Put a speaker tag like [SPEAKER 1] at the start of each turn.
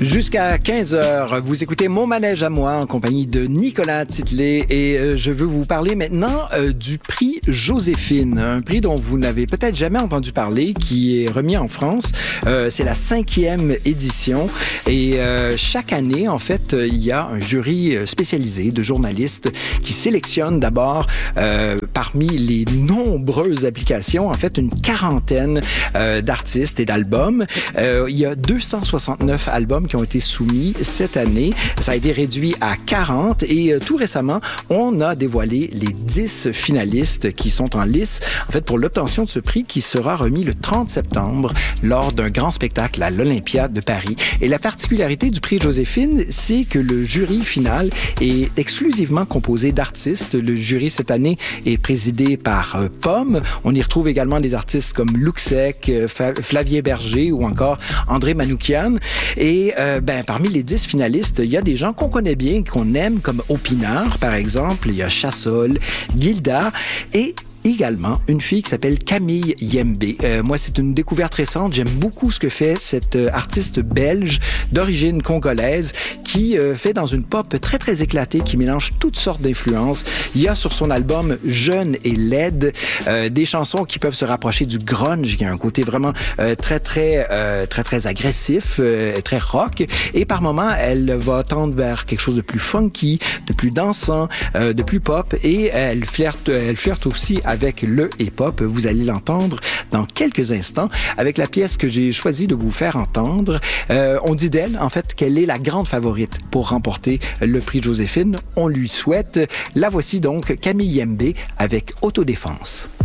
[SPEAKER 1] Jusqu'à 15h, vous écoutez Mon Manège à moi en compagnie de Nicolas Titley et je veux vous parler maintenant du prix Joséphine, un prix dont vous n'avez peut-être jamais entendu parler, qui est remis en France. C'est la 5e édition et chaque année, en fait, il y a un jury spécialisé de journalistes qui sélectionne d'abord parmi les nombreuses applications, en fait, une quarantaine d'artistes et d'albums. Il y a 269 albums qui ont été soumis cette année. Ça a été réduit à 40 et tout récemment, on a dévoilé les 10 finalistes qui sont en lice, en fait, pour l'obtention de ce prix qui sera remis le 30 septembre lors d'un grand spectacle à l'Olympia de Paris. Et la particularité du prix Joséphine, c'est que le jury final est exclusivement composé d'artistes. Le jury cette année est présidé par Pomme. On y retrouve également des artistes comme Luxec, Flavien Berger ou encore André Manoukian. Et parmi les 10 finalistes, il y a des gens qu'on connaît bien, qu'on aime, comme Opinard, par exemple. Il y a Chassol, Gilda et également une fille qui s'appelle Camille Yembe. Moi, c'est une découverte récente. J'aime beaucoup ce que fait cette artiste belge d'origine congolaise qui fait dans une pop très, très éclatée, qui mélange toutes sortes d'influences. Il y a sur son album Jeune et laide des chansons qui peuvent se rapprocher du grunge, qui a un côté vraiment très agressif, très rock. Et par moments, elle va tendre vers quelque chose de plus funky, de plus dansant, de plus pop. Et elle flirte aussi avec le hip-hop. Vous allez l'entendre dans quelques instants avec la pièce que j'ai choisi de vous faire entendre. On dit d'elle, en fait, qu'elle est la grande favorite pour remporter le prix Joséphine. On lui souhaite. La voici donc, Camille Yembe avec Autodéfense.